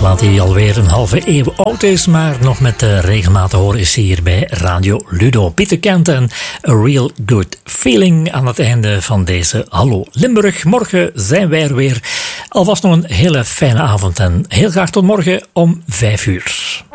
plaat die alweer een halve eeuw oud is, maar nog met regelmatig te horen is hier bij Radio Ludo. Pieter Kent en A Real Good Feeling aan het einde van deze Hallo Limburg. Morgen zijn wij er weer. Alvast nog een hele fijne avond en heel graag tot morgen om 5 uur.